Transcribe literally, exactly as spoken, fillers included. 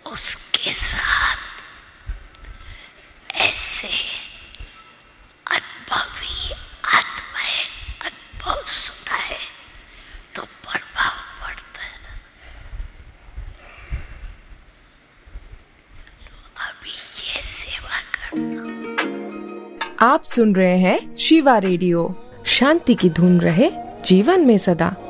उसके साथ ऐसे अनुभवी आत्माएं अनुभव सुनाए तो प्रभाव पड़ता है। तो अभी ये सेवा करना। आप सुन रहे हैं शिवा रेडियो। शांति की धुन रहे जीवन में सदा।